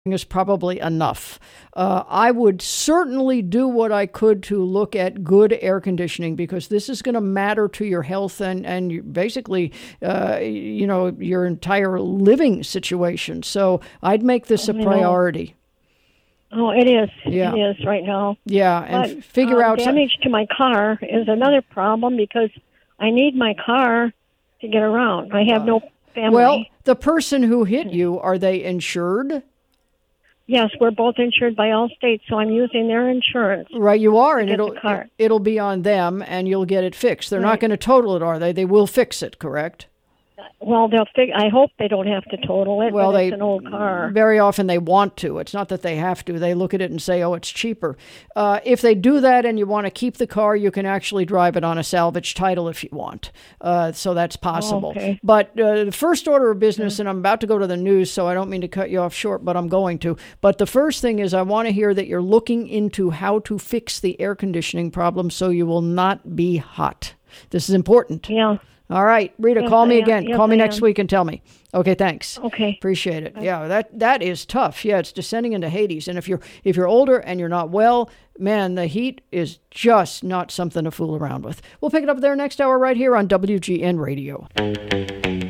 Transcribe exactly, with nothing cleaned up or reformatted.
is probably enough. Uh, I would certainly do what I could to look at good air conditioning, because this is going to matter to your health and, and you basically, uh, you know, your entire living situation. So I'd make this a priority. Oh, it is. Yeah. It is right now. Yeah, and but, figure um, out... damage to my car is another problem, because I need my car to get around. I have uh, no family. Well, the person who hit you, are they insured? Yes, we're both insured by Allstate, so I'm using their insurance. Right, you are, and it'll it, it'll be on them, and you'll get it fixed. They're right. not going to total it, are they? They will fix it, correct? Well, they'll fig- I hope they don't have to total it, well, but they, it's an old car. Very often they want to. It's not that they have to. They look at it and say, oh, it's cheaper. Uh, if they do that and you want to keep the car, you can actually drive it on a salvage title if you want. Uh, so that's possible. Oh, okay. But uh, the first order of business, and I'm about to go to the news, so I don't mean to cut you off short, but I'm going to. But the first thing is I want to hear that you're looking into how to fix the air conditioning problem so you will not be hot. This is important. Yeah. All right, Rita, yes, call me I again. yes, call me I next am. week and tell me. Okay, thanks. Okay. Appreciate it. Yeah, that that is tough. Yeah, it's descending into Hades. And if you're if you're older and you're not well, man, the heat is just not something to fool around with. We'll pick it up there next hour right here on W G N Radio.